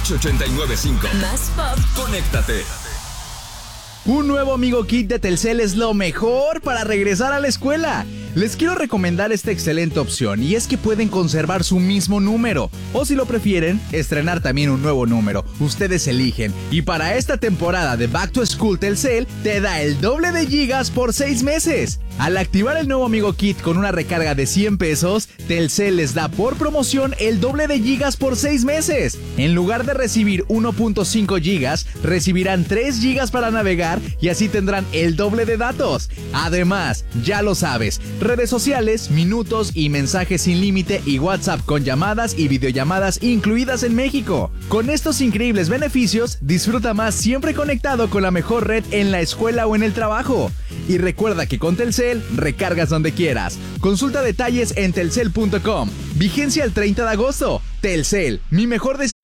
89.5. Más pop. Conéctate. Un nuevo Amigo Kit de Telcel es lo mejor para regresar a la escuela. Les quiero recomendar esta excelente opción y es que pueden conservar su mismo número o si lo prefieren, estrenar también un nuevo número. Ustedes eligen. Y para esta temporada de Back to School Telcel te da el doble de gigas por 6 meses. Al activar el nuevo Amigo Kit con una recarga de 100 pesos, Telcel les da por promoción el doble de gigas por 6 meses. En lugar de recibir 1.5 gigas, recibirán 3 gigas para navegar y así tendrán el doble de datos. Además, ya lo sabes, redes sociales, minutos y mensajes sin límite y WhatsApp con llamadas y videollamadas incluidas en México. Con estos increíbles beneficios, disfruta más siempre conectado con la mejor red en la escuela o en el trabajo. Y recuerda que con Telcel, recargas donde quieras. Consulta detalles en telcel.com. Vigencia el 30 de agosto. Telcel, mi mejor destino.